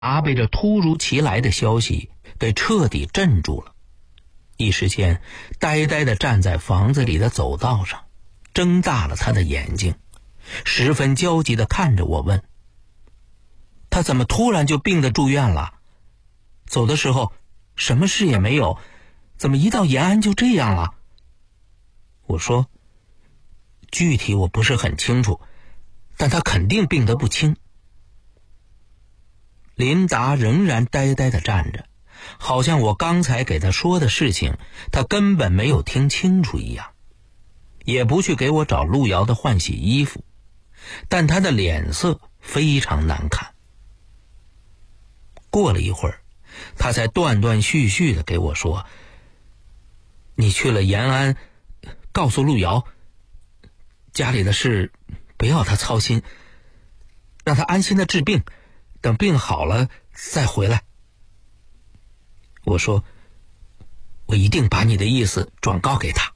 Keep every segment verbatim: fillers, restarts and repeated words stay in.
被这突如其来的消息给彻底镇住了，一时间呆呆地站在房子里的走道上，睁大了他的眼睛，十分焦急地看着我问：他怎么突然就病得住院了？走的时候什么事也没有，怎么一到延安就这样了？我说：具体我不是很清楚，但他肯定病得不轻。林达仍然呆呆地站着，好像我刚才给他说的事情他根本没有听清楚一样，也不去给我找路遥的换洗衣服，但他的脸色非常难看。过了一会儿，他才断断续续地给我说：你去了延安，告诉路遥家里的事不要他操心，让他安心的治病，等病好了再回来。我说：我一定把你的意思转告给他。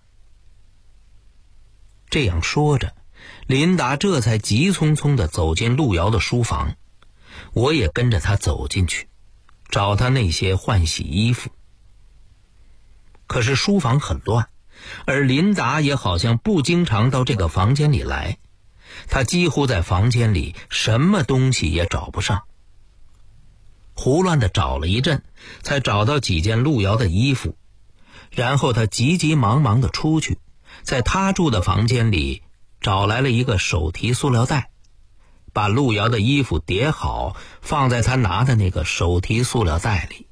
这样说着，林达这才急匆匆地走进路遥的书房，我也跟着他走进去，找他那些换洗衣服。可是书房很乱，而林达也好像不经常到这个房间里来，他几乎在房间里什么东西也找不上。胡乱地找了一阵，才找到几件路遥的衣服，然后他急急忙忙地出去，在他住的房间里找来了一个手提塑料袋，把路遥的衣服叠好，放在他拿的那个手提塑料袋里。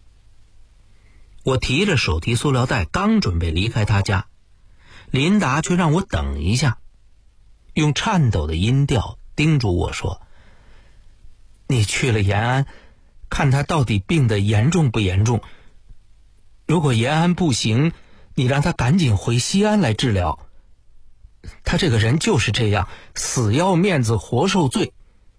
我提着手提塑料袋刚准备离开他家，林达却让我等一下，用颤抖的音调叮嘱我说：你去了延安，看他到底病得严重不严重，如果延安不行，你让他赶紧回西安来治疗。他这个人就是这样，死要面子活受罪。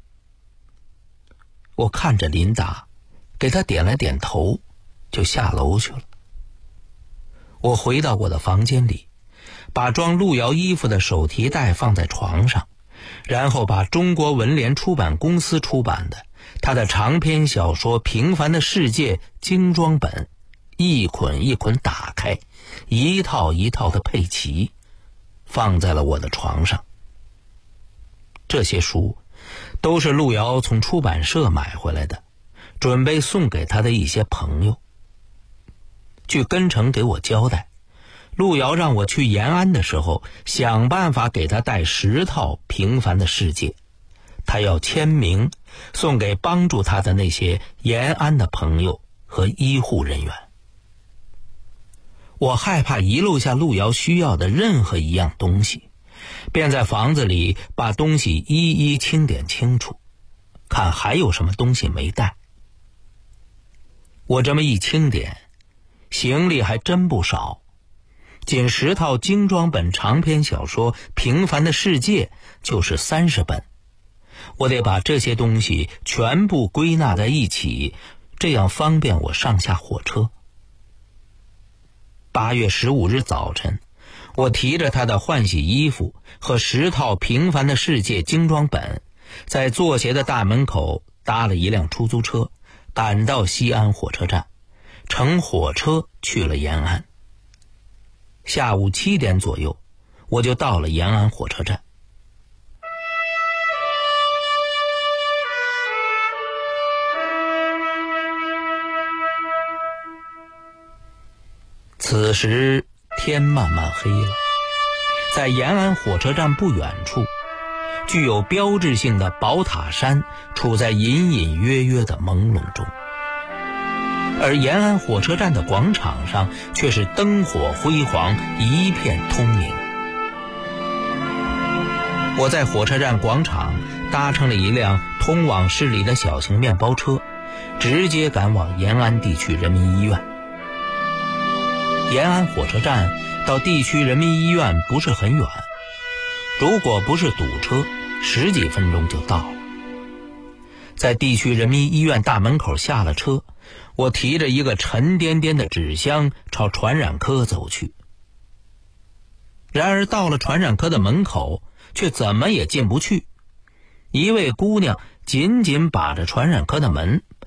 我看着林达，给他点了点头，就下楼去了。我回到我的房间里，把装路遥衣服的手提袋放在床上，然后把中国文联出版公司出版的他的长篇小说《平凡的世界》精装本一捆一捆打开，一套一套的配齐，放在了我的床上。这些书都是路遥从出版社买回来的，准备送给他的一些朋友。据根成给我交代，路遥让我去延安的时候想办法给他带十套《平凡的世界》，他要签名送给帮助他的那些延安的朋友和医护人员。我害怕遗漏下路遥需要的任何一样东西，便在房子里把东西一一清点清楚，看还有什么东西没带。我这么一清点，行李还真不少，仅十套精装本长篇小说《平凡的世界》就是三十本。我得把这些东西全部归纳在一起，这样方便我上下火车。八月十五日早晨，我提着他的换洗衣服和十套《平凡的世界》精装本，在作协的大门口搭了一辆出租车，赶到西安火车站，乘火车去了延安。下午七点左右，我就到了延安火车站。此时天慢慢黑了，在延安火车站不远处，具有标志性的宝塔山处在隐隐约约的朦胧中，而延安火车站的广场上却是灯火辉煌，一片通明。我在火车站广场搭乘了一辆通往市里的小型面包车，直接赶往延安地区人民医院。延安火车站到地区人民医院不是很远，如果不是堵车，十几分钟就到了。在地区人民医院大门口下了车，我提着一个沉甸甸的纸箱朝传染科走去。然而到了传染科的门口，却怎么也进不去。一位姑娘紧紧把着传染科的门，